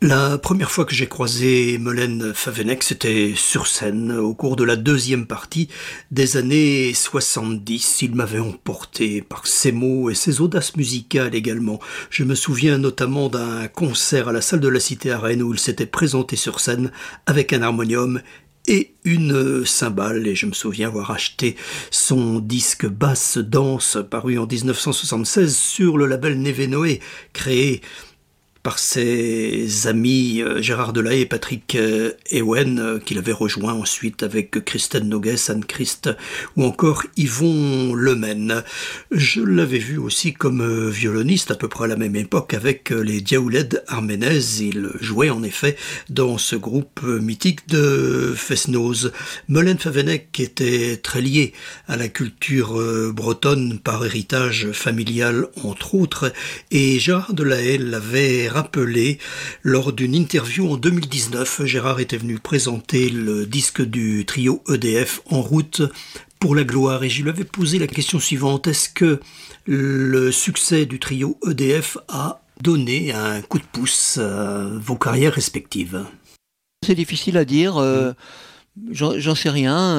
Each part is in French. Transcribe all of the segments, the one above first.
La première fois que j'ai croisé Molaine Favennec, c'était sur scène, au cours de la deuxième partie des années 70. Il m'avait emporté par ses mots et ses audaces musicales également. Je me souviens notamment d'un concert à la salle de la Cité à Rennes où il s'était présenté sur scène avec un harmonium et une cymbale, et je me souviens avoir acheté son disque Basse Danse paru en 1976 sur le label Neve Noé, créé par ses amis Gérard Delahaye et Patrick Ewen, qu'il avait rejoint ensuite avec Christine Noguès, Anne Christ ou encore Yvon Lemaine. Je l'avais vu aussi comme violoniste à peu près à la même époque avec les Diaouled Arménaises. Il jouait en effet dans ce groupe mythique de Fesnoz. Molaine Favennec était très lié à la culture bretonne par héritage familial entre autres, et Gérard Delahaye l'avait rappelé lors d'une interview en 2019. Gérard était venu présenter le disque du trio EDF En route pour la gloire et je lui avais posé la question suivante: est-ce que le succès du trio EDF a donné un coup de pouce à vos carrières respectives? C'est difficile à dire. J'en sais rien.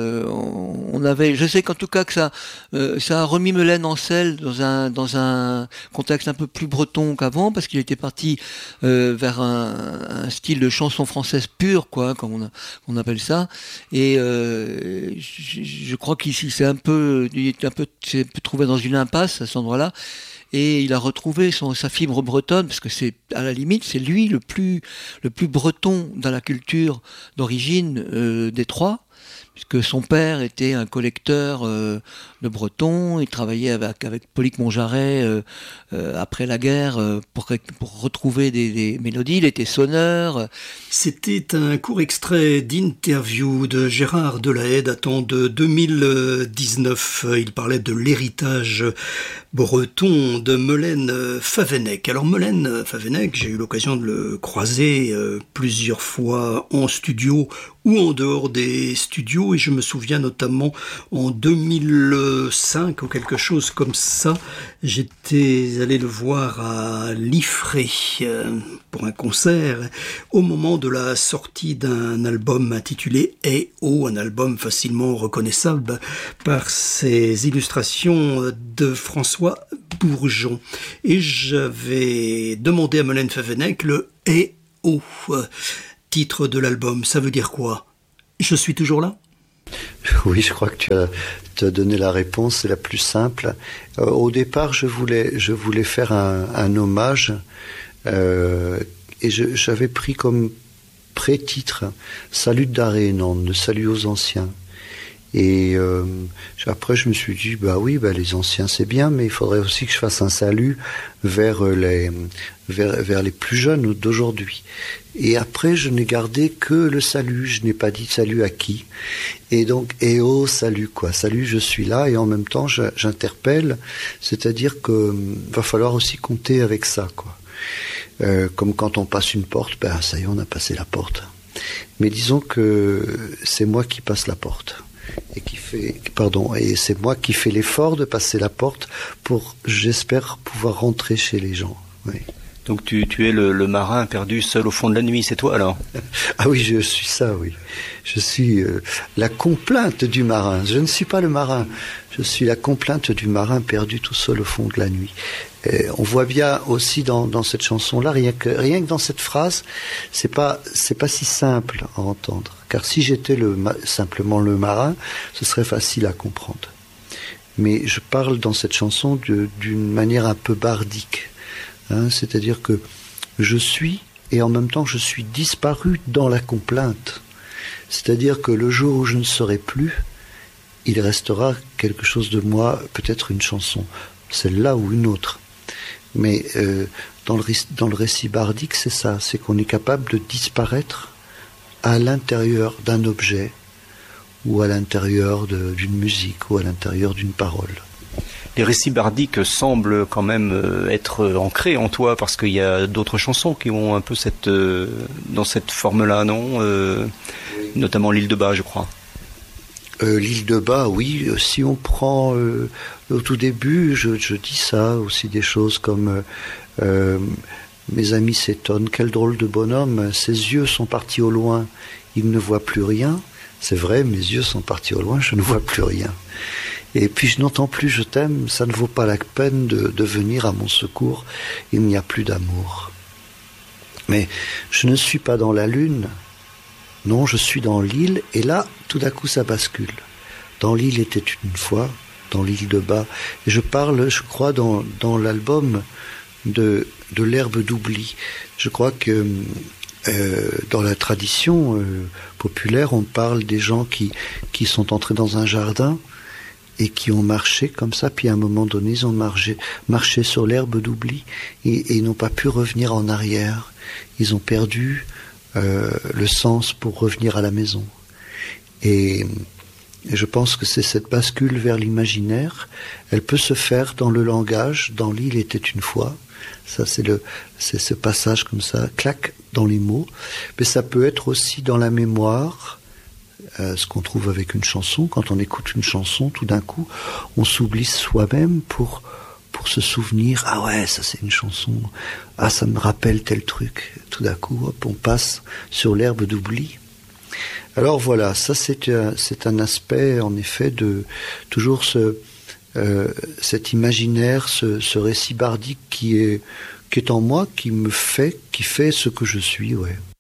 Je sais qu'en tout cas que ça a remis Molaine en selle dans un contexte un peu plus breton qu'avant, parce qu'il était parti vers un style de chanson française pure, quoi, comme on appelle ça. Et je crois qu'il s'est un peu trouvé dans une impasse à cet endroit-là. Et il a retrouvé sa fibre bretonne, parce que c'est, à la limite, c'est lui le plus breton dans la culture d'origine des trois, puisque son père était un collecteur de bretons. Il travaillait avec Paulique Monjaret après la guerre pour retrouver des mélodies. Il était sonneur. C'était un court extrait d'interview de Gérard Delahaye datant de 2019. Il parlait de l'héritage breton de Molaine Favennec. Alors Molaine Favennec, j'ai eu l'occasion de le croiser plusieurs fois en studio ou en dehors des studios, et je me souviens notamment en 2005 ou quelque chose comme ça, j'étais allé le voir à Liffré pour un concert au moment de la sortie d'un album intitulé E.O., un album facilement reconnaissable par ses illustrations de François Bourgeon. Et j'avais demandé à Molaine Favennec le E.O., titre de l'album. Ça veut dire quoi? Je suis toujours là? Oui, je crois que tu as donné la réponse, c'est la plus simple. Au départ, je voulais faire un hommage et j'avais pris comme pré-titre Salut d'Arénan, le salut aux anciens. Et après, je me suis dit, les anciens, c'est bien, mais il faudrait aussi que je fasse un salut vers les plus jeunes d'aujourd'hui. Et après, je n'ai gardé que le salut. Je n'ai pas dit salut à qui. Et donc, salut, quoi. Salut, je suis là. Et en même temps, j'interpelle. C'est-à-dire que va falloir aussi compter avec ça, quoi. Comme quand on passe une porte, ça y est, on a passé la porte. Mais disons que c'est moi qui passe la porte. Et c'est moi qui fais l'effort de passer la porte pour, j'espère, pouvoir rentrer chez les gens. Oui. Donc tu es le marin perdu seul au fond de la nuit, c'est toi alors? Ah oui, je suis ça, oui. Je suis la complainte du marin. Je ne suis pas le marin. Je suis la complainte du marin perdu tout seul au fond de la nuit. Et on voit bien aussi dans cette chanson-là, rien que dans cette phrase, c'est pas si simple à entendre. Car si j'étais simplement le marin, ce serait facile à comprendre. Mais je parle dans cette chanson d'une manière un peu bardique. C'est-à-dire que je suis, et en même temps je suis disparu dans la complainte. C'est-à-dire que le jour où je ne serai plus, il restera quelque chose de moi, peut-être une chanson, celle-là ou une autre. Mais dans le récit bardique, c'est ça, c'est qu'on est capable de disparaître à l'intérieur d'un objet, ou à l'intérieur d'une musique, ou à l'intérieur d'une parole. Les récits bardiques semblent quand même être ancrés en toi, parce qu'il y a d'autres chansons qui ont un peu dans cette forme-là, non oui. Notamment l'île de Bas, je crois. L'île de Bas, oui. Si on prend au tout début, je dis ça, aussi des choses comme Mes amis s'étonnent, quel drôle de bonhomme, ses yeux sont partis au loin, il ne voit plus rien. C'est vrai, mes yeux sont partis au loin, je ne vois plus rien. Et puis je n'entends plus je t'aime, ça ne vaut pas la peine de venir à mon secours, il n'y a plus d'amour. Mais je ne suis pas dans la lune, non, je suis dans l'île, et là, tout d'un coup, ça bascule. Dans l'île était une fois, dans l'île de Bas, et je parle, je crois, dans l'album de l'herbe d'oubli. Je crois que dans la tradition populaire, on parle des gens qui sont entrés dans un jardin et qui ont marché comme ça, puis à un moment donné, ils ont marché sur l'herbe d'oubli et ils n'ont pas pu revenir en arrière. Ils ont perdu le sens pour revenir à la maison. Et je pense que c'est cette bascule vers l'imaginaire. Elle peut se faire dans le langage, dans l'île était une fois. Ça, c'est ce passage comme ça, clac, dans les mots. Mais ça peut être aussi dans la mémoire, ce qu'on trouve avec une chanson. Quand on écoute une chanson, tout d'un coup, on s'oublie soi-même pour se souvenir. Ah ouais, ça c'est une chanson. Ah, ça me rappelle tel truc. Tout d'un coup, hop, on passe sur l'herbe d'oubli. Alors voilà, ça c'est un aspect, en effet, de toujours cet imaginaire, ce récit bardique qui est en moi, qui fait ce que je suis, ouais.